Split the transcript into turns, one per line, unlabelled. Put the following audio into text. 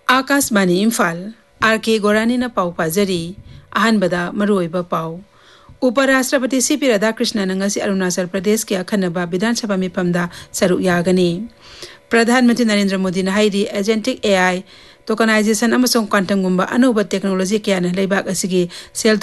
Akashvani Imphal R K. गोरानीना पाउ पाजरी अहनबदा मरुओइबा पाउ उपराष्ट्रपति सी.पी. राधाकृष्णन ngasi अरुणाचल प्रदेश के अखनबा विधानसभा मिफमदा सरुक यागनी प्रधानमंत्री नरेंद्र मोदी ने हाइदी agentic AI tokenization अमसों quantum गुंबा अनोबा technology क्या न लेबाक असिगी सेल